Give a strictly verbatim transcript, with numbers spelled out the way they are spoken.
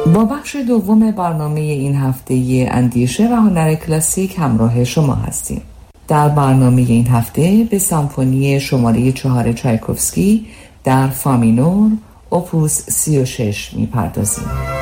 با بخش دوم برنامه این هفته اندیشه و هنر کلاسیک همراه شما هستیم. در برنامه این هفته به سمفونی شماره چهار چایکوفسکی در فا مینور اپوس سی و شش میپردازیم.